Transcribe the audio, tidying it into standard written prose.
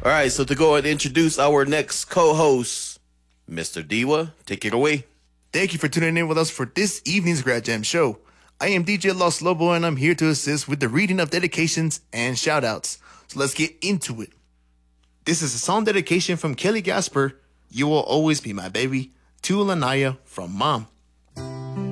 All right, so to go and introduce our next co-host, Mr. Diwa, take it away. Thank you for tuning in with us for this evening's Grad Jam show. I am DJ Los Lobo, and I'm here to assist with the reading of dedications and shoutouts. So let's get into it. This is a song dedication from Kelly Gasper, You Will Always Be My Baby, to Lanaya from Mom.